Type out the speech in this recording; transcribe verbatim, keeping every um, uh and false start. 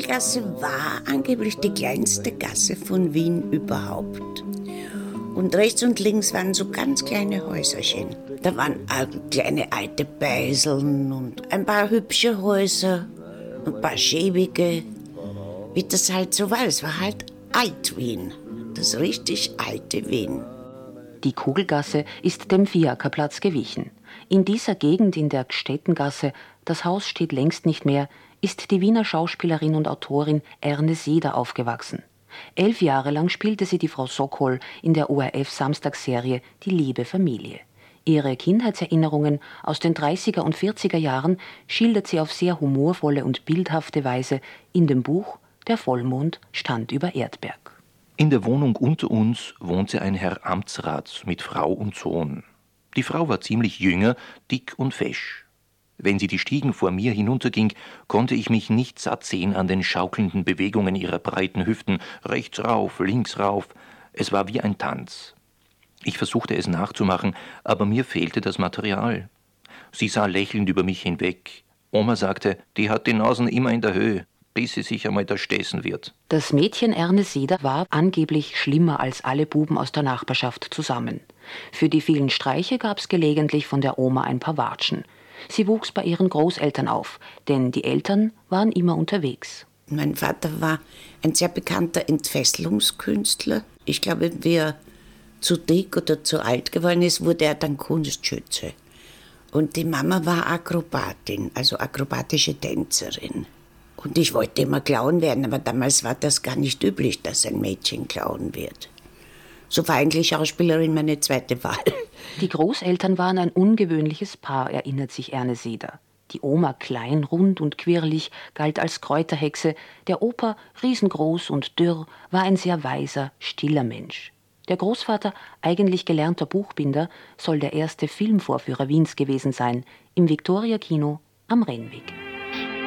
Kugelgasse war angeblich die kleinste Gasse von Wien überhaupt. Und rechts und links waren so ganz kleine Häuserchen. Da waren auch kleine alte Beiseln und ein paar hübsche Häuser, ein paar schäbige. Wie das halt so war, es war halt Alt-Wien, das richtig alte Wien. Die Kugelgasse ist dem Viakerplatz gewichen. In dieser Gegend in der Gstettengasse, das Haus steht längst nicht mehr, ist die Wiener Schauspielerin und Autorin Erne Seder aufgewachsen. Elf Jahre lang spielte sie die Frau Sokol in der O R F-Samstagsserie Die liebe Familie. Ihre Kindheitserinnerungen aus den dreißiger und vierziger Jahren schildert sie auf sehr humorvolle und bildhafte Weise in dem Buch Der Vollmond stand über Erdberg. In der Wohnung unter uns wohnte ein Herr Amtsrat mit Frau und Sohn. Die Frau war ziemlich jünger, dick und fesch. Wenn sie die Stiegen vor mir hinunterging, konnte ich mich nicht satt sehen an den schaukelnden Bewegungen ihrer breiten Hüften, rechts rauf, links rauf. Es war wie ein Tanz. Ich versuchte es nachzumachen, aber mir fehlte das Material. Sie sah lächelnd über mich hinweg. Oma sagte, die hat die Nasen immer in der Höhe, bis sie sich einmal da stessen wird. Das Mädchen Erne Seder war angeblich schlimmer als alle Buben aus der Nachbarschaft zusammen. Für die vielen Streiche gab's gelegentlich von der Oma ein paar Watschen. Sie wuchs bei ihren Großeltern auf, denn die Eltern waren immer unterwegs. Mein Vater war ein sehr bekannter Entfesselungskünstler. Ich glaube, wie er zu dick oder zu alt geworden ist, wurde er dann Kunstschütze. Und die Mama war Akrobatin, also akrobatische Tänzerin. Und ich wollte immer Clown werden, aber damals war das gar nicht üblich, dass ein Mädchen Clown wird. So war eigentlich Schauspielerin meine zweite Wahl. Die Großeltern waren ein ungewöhnliches Paar, erinnert sich Erne Seder. Die Oma, klein, rund und quirlig, galt als Kräuterhexe. Der Opa, riesengroß und dürr, war ein sehr weiser, stiller Mensch. Der Großvater, eigentlich gelernter Buchbinder, soll der erste Filmvorführer Wiens gewesen sein, im Viktoria-Kino am Rennweg.